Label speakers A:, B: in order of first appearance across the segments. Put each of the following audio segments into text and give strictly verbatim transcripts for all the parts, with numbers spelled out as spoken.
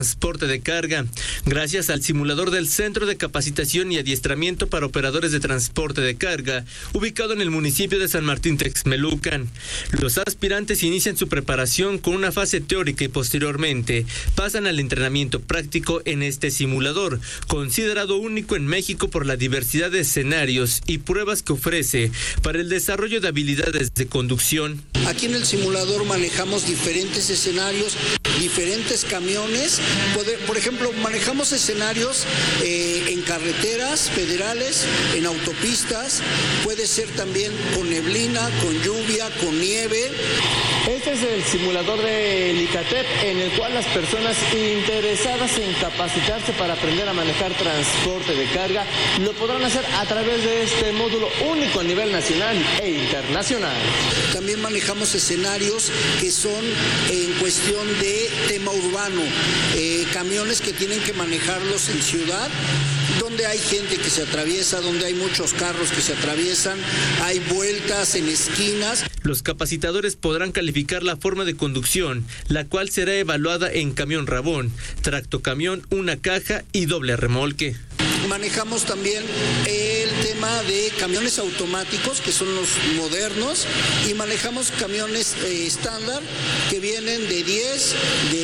A: transporte de carga, gracias al simulador del Centro de Capacitación y Adiestramiento para Operadores de Transporte de Carga, ubicado en el municipio de San Martín Texmelucan. Los aspirantes inician su preparación con una fase teórica y posteriormente pasan al entrenamiento práctico en este simulador, considerado único en México por la diversidad de escenarios y pruebas que ofrece para el desarrollo de habilidades de conducción.
B: Aquí en el simulador manejamos diferentes escenarios, diferentes camiones. Por ejemplo, manejamos escenarios eh, en carreteras federales, en autopistas, puede ser también con neblina, con lluvia, con nieve.
C: Este es el simulador de Licatep, en el cual las personas interesadas en capacitarse para aprender a manejar transporte de carga lo podrán hacer a través de este módulo único a nivel nacional e internacional.
B: También manejamos escenarios que son en cuestión de tema urbano, eh, camiones que tienen que manejarlos en ciudad, donde hay gente que se atraviesa, donde hay muchos carros que se atraviesan, hay vueltas en esquinas.
A: Los capacitadores podrán calificar la forma de conducción, la cual será evaluada en camión rabón, tractocamión, una caja y doble remolque.
B: Manejamos también el tema de camiones automáticos, que son los modernos, y manejamos camiones eh, estándar, que vienen de diez,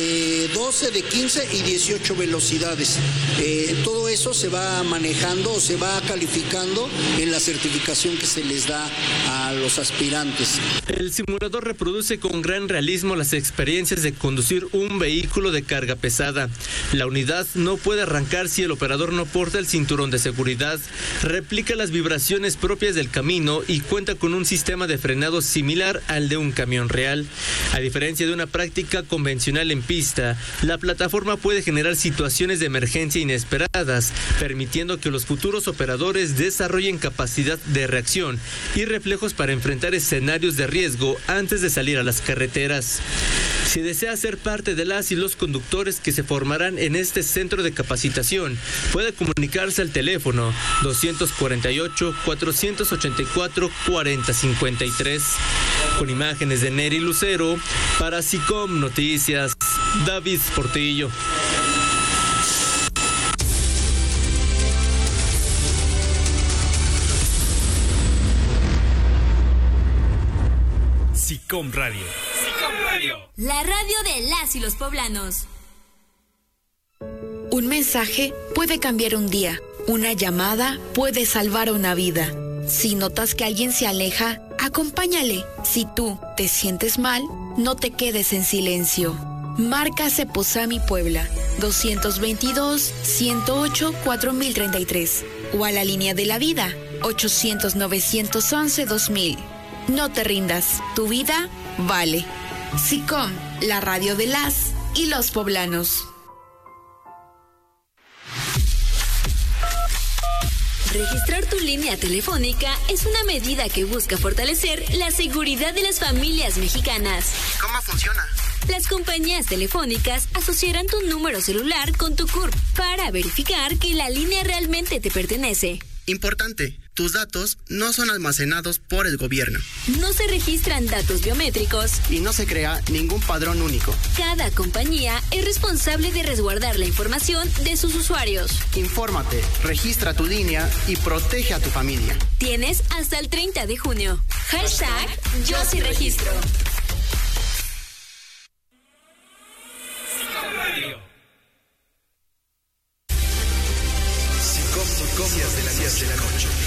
B: de doce, de quince y dieciocho velocidades. Eh, todo eso se va manejando o se va calificando en la certificación que se les da a los aspirantes.
A: El simulador reproduce con gran realismo las experiencias de conducir un vehículo de carga pesada. La unidad no puede arrancar si el operador no porta el cinturón de seguridad, replica las vibraciones propias del camino y cuenta con un sistema de frenado similar al de un camión real. A diferencia de una práctica convencional en pista, la plataforma puede generar situaciones de emergencia inesperadas, permitiendo que los futuros operadores desarrollen capacidad de reacción y reflejos para enfrentar escenarios de riesgo antes de salir a las carreteras. Si desea ser parte de las y los conductores que se formarán en este centro de capacitación, puede comunicarse al teléfono dos cuatro ocho, cuatro ocho cuatro, cuatro cero cinco tres. Con imágenes de Neri Lucero, para SICOM Noticias, David Portillo.
D: SICOM Radio. SICOM Radio.
E: La radio de las y los poblanos.
F: Un mensaje puede cambiar un día. Una llamada puede salvar una vida. Si notas que alguien se aleja, acompáñale. Si tú te sientes mal, no te quedes en silencio. Marca Ceposami Puebla, dos dos dos, uno cero ocho, cuatro mil treinta y tres. O a la línea de la vida, ochocientos, novecientos once, dos mil. No te rindas, tu vida vale. SICOM, la radio de las y los poblanos.
E: Registrar tu línea telefónica es una medida que busca fortalecer la seguridad de las familias mexicanas.
G: ¿Cómo funciona?
E: Las compañías telefónicas asociarán tu número celular con tu C U R P para verificar que la línea realmente te pertenece.
G: Importante, tus datos no son almacenados por el gobierno.
E: No se registran datos biométricos.
G: Y no se crea ningún padrón único.
E: Cada compañía es responsable de resguardar la información de sus usuarios.
G: Infórmate, registra tu línea y protege a tu familia.
E: Tienes hasta el treinta de junio. Hashtag Yo sí registro.
D: Noticias de las diez de la noche.